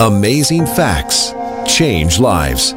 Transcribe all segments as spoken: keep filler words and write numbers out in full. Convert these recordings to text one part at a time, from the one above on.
Amazing facts change lives.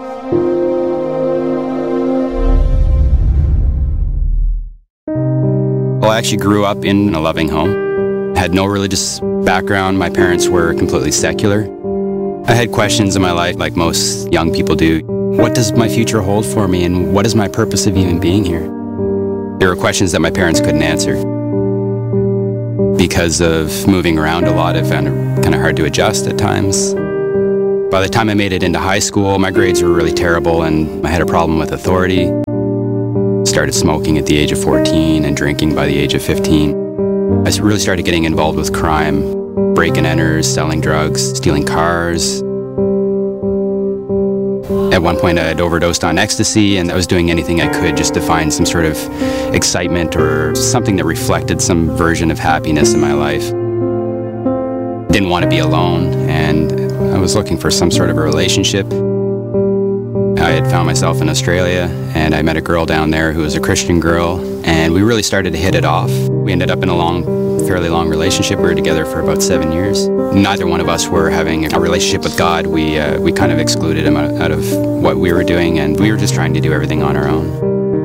Well, I actually grew up in a loving home. I had no religious background. My parents were completely secular. I had questions in my life like most young people do. What does my future hold for me, and what is my purpose of even being here? There were questions that my parents couldn't answer. Because of moving around a lot, I found it kind of hard to adjust at times. By the time I made it into high school, my grades were really terrible and I had a problem with authority. Started smoking at the age of fourteen and drinking by the age of fifteen. I really started getting involved with crime, break-and-enters, selling drugs, stealing cars. At one point I had overdosed on ecstasy, and I was doing anything I could just to find some sort of excitement or something that reflected some version of happiness in my life. Didn't want to be alone, and I was looking for some sort of a relationship. I had found myself in Australia, and I met a girl down there who was a Christian girl, and we really started to hit it off. We ended up in a long, fairly long relationship. We were together for about seven years. Neither one of us were having a relationship with God. We uh, we kind of excluded him out of what we were doing, and we were just trying to do everything on our own.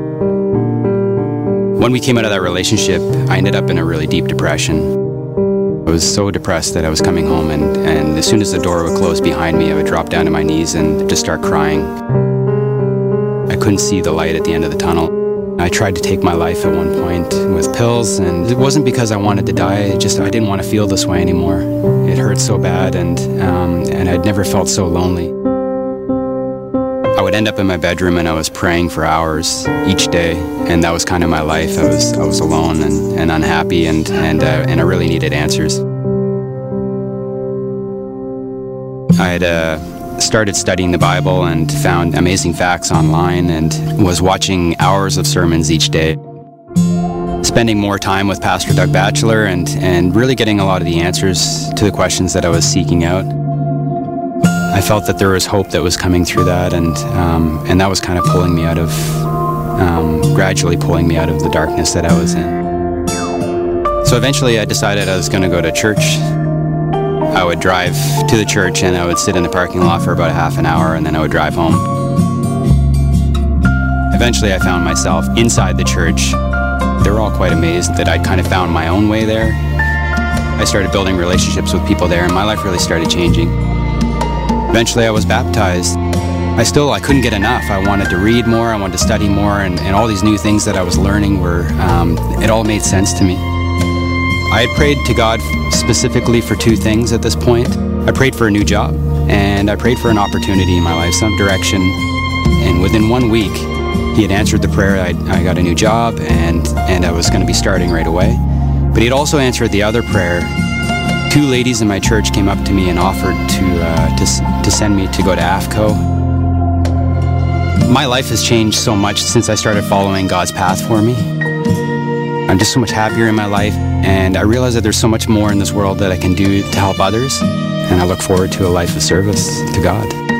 When we came out of that relationship, I ended up in a really deep depression. I was so depressed that I was coming home, and, and as soon as the door would close behind me, I would drop down to my knees and just start crying. I couldn't see the light at the end of the tunnel. I tried to take my life at one point with pills, and it wasn't because I wanted to die, it just I didn't want to feel this way anymore. It hurt so bad, and, um, and I'd never felt so lonely. I would end up in my bedroom and I was praying for hours each day, and that was kind of my life. I was I was alone and, and unhappy, and and uh, and I really needed answers. I had uh, started studying the Bible and found amazing facts online, and was watching hours of sermons each day, spending more time with Pastor Doug Batchelor, and and really getting a lot of the answers to the questions that I was seeking out. I felt that there was hope that was coming through that, and um, and that was kind of pulling me out of, um, gradually pulling me out of the darkness that I was in. So eventually I decided I was going to go to church. I would drive to the church and I would sit in the parking lot for about a half an hour, and then I would drive home. Eventually I found myself inside the church. They were all quite amazed that I'd kind of found my own way there. I started building relationships with people there, and my life really started changing. Eventually I was baptized. I still, I couldn't get enough. I wanted to read more, I wanted to study more, and, and all these new things that I was learning were, um, it all made sense to me. I had prayed to God specifically for two things at this point. I prayed for a new job, and I prayed for an opportunity in my life, some direction, and within one week, He had answered the prayer. I, I got a new job, and, and I was going to be starting right away. But He had also answered the other prayer. Two ladies in my church came up to me and offered to, uh, to, to send me to go to A F C O. My life has changed so much since I started following God's path for me. I'm just so much happier in my life, and I realize that there's so much more in this world that I can do to help others, and I look forward to a life of service to God.